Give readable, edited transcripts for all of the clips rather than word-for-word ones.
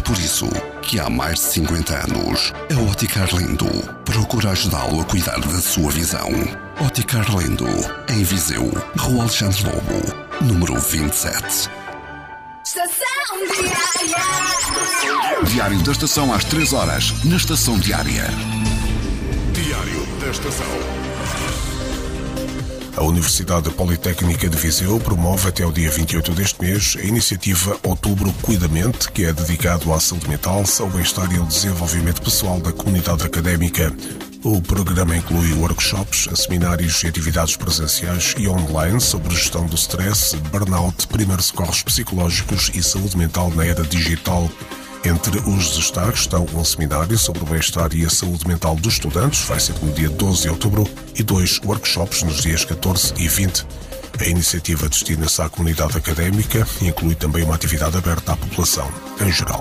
por isso que há mais de 50 anos a Ótica Arlindo procura ajudá-lo a cuidar da sua visão. Ótica Arlindo, em Viseu, Rua Alexandre Lobo, número 27. Estação Diária. Diário da Estação às 3 horas, na Estação Diária. Diário da Estação. A Universidade Politécnica de Viseu promove até o dia 28 deste mês a iniciativa Outubro Cuidamente, que é dedicado à saúde mental, ao bem-estar e ao desenvolvimento pessoal da comunidade académica. O programa inclui workshops, seminários e atividades presenciais e online sobre gestão do stress, burnout, primeiros socorros psicológicos e saúde mental na era digital. Entre os destaques estão um seminário sobre o bem-estar e a saúde mental dos estudantes, vai ser no dia 12 de outubro, e 2 workshops nos dias 14 e 20. A iniciativa destina-se à comunidade académica e inclui também uma atividade aberta à população em geral.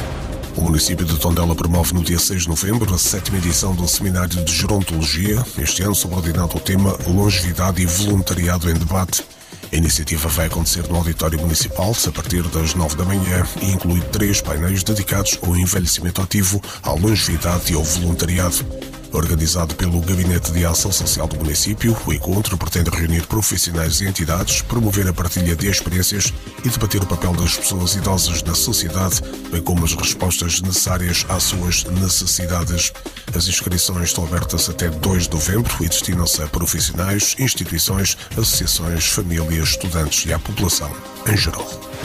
O município de Tondela promove no dia 6 de novembro a 7ª edição do Seminário de Gerontologia, este ano subordinado ao tema Longevidade e Voluntariado em Debate. A iniciativa vai acontecer no Auditório Municipal a partir das 9 da manhã e inclui 3 painéis dedicados ao envelhecimento ativo, à longevidade e ao voluntariado. Organizado pelo Gabinete de Ação Social do município, o encontro pretende reunir profissionais e entidades, promover a partilha de experiências e debater o papel das pessoas idosas na sociedade, bem como as respostas necessárias às suas necessidades. As inscrições estão abertas até 2 de novembro e destinam-se a profissionais, instituições, associações, famílias, estudantes e à população em geral.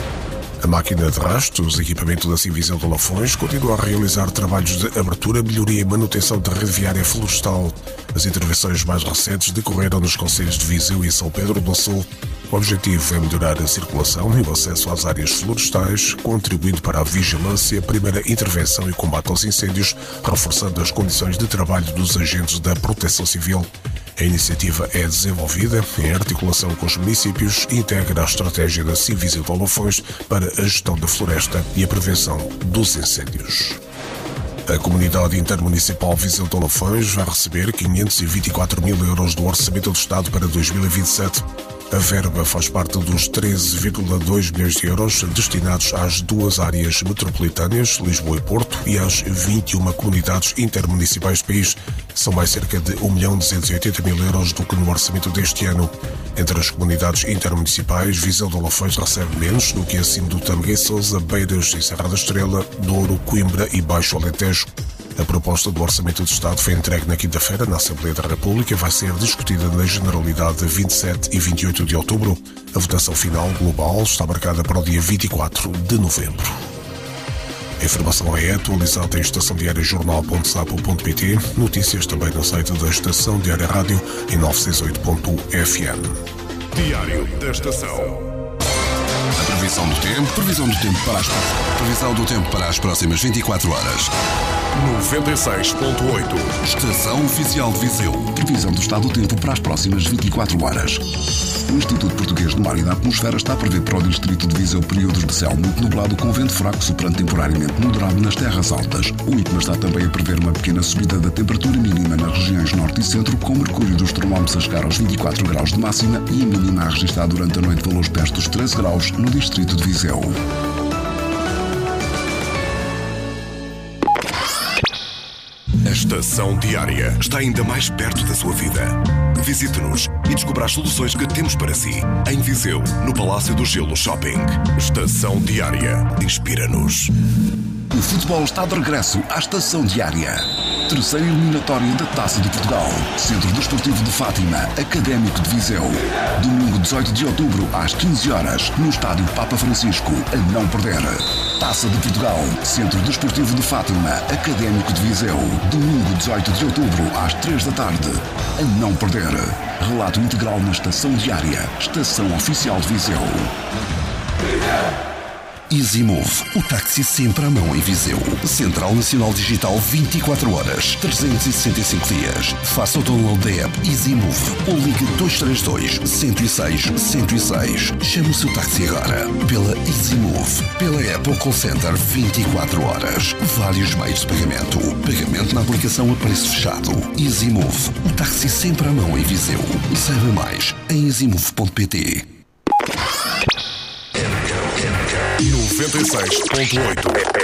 A máquina de rastros, equipamento da Civisão de Lafões, continua a realizar trabalhos de abertura, melhoria e manutenção da rede viária florestal. As intervenções mais recentes decorreram nos concelhos de Viseu e São Pedro do Sul. O objetivo é melhorar a circulação e o acesso às áreas florestais, contribuindo para a vigilância, primeira intervenção e combate aos incêndios, reforçando as condições de trabalho dos agentes da Proteção Civil. A iniciativa é desenvolvida em articulação com os municípios e integra a estratégia da Civisão de Lafões para a gestão da floresta e a prevenção dos incêndios. A Comunidade Intermunicipal Viseu de Lafões vai receber 524 mil euros do Orçamento do Estado para 2027. A verba faz parte dos 13,2 milhões de euros destinados às 2 áreas metropolitanas, Lisboa e Porto, e às 21 comunidades intermunicipais do país. São mais cerca de 1.280.000 euros do que no orçamento deste ano. Entre as comunidades intermunicipais, Viseu de Lafões recebe menos do que acima do Tâmega, Sousa, Beiras e Serra da Estrela, Douro, Coimbra e Baixo Alentejo. A proposta do Orçamento do Estado foi entregue na quinta-feira na Assembleia da República e vai ser discutida na Generalidade de 27 e 28 de outubro. A votação final global está marcada para o dia 24 de novembro. A informação é atualizada em estaçãodiariajornal.sapo.pt, notícias também no site da Estação Diária Rádio em 968.fm. Diário da Estação. Previsão do tempo para as próximas 24 horas. 96.8. Estação Oficial de Viseu. Previsão do estado do tempo para as próximas 24 horas. O Instituto Português do Mar e da Atmosfera está a prever para o distrito de Viseu períodos de céu muito nublado com vento fraco soprando temporariamente moderado nas terras altas. O IPMA está também a prever uma pequena subida da temperatura mínima nas regiões norte e centro, com o mercúrio dos termómetros a chegar aos 24 graus de máxima e a mínima a registrar durante a noite valores perto dos 13 graus no distrito de Viseu. A Estação Diária está ainda mais perto da sua vida. Visite-nos e descubra as soluções que temos para si. Em Viseu, no Palácio do Gelo Shopping. Estação Diária. Inspira-nos. O futebol está de regresso à Estação Diária. Terceira eliminatória da Taça de Portugal. Centro Desportivo de Fátima, Académico de Viseu. Domingo 18 de outubro, às 15 horas, no Estádio Papa Francisco, a não perder. Taça de Portugal, Centro Desportivo de Fátima, Académico de Viseu. Domingo 18 de outubro, às 3 da tarde, a não perder. Relato integral na Estação Diária, Estação Oficial de Viseu. EasyMove, o táxi sempre à mão em Viseu. Central Nacional Digital 24 horas, 365 dias. Faça o download da app EasyMove ou ligue 232 106 106. Chame o seu táxi agora. Pela EasyMove, pela app ou call center 24 horas. Vários meios de pagamento. Pagamento na aplicação a preço fechado. EasyMove, o táxi sempre à mão em Viseu. Saiba mais em easymove.pt. 96.8.